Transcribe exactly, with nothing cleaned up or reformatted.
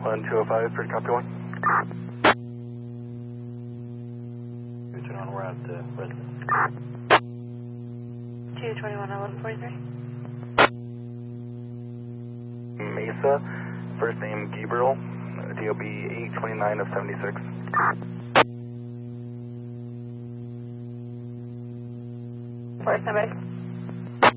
one two oh five, pretty copy one. Turn on, we're at the residence. two twenty-one, eleven forty-three. Mesa, first name Gabriel, D O B eight twenty-nine of seventy-six. Four, stand by.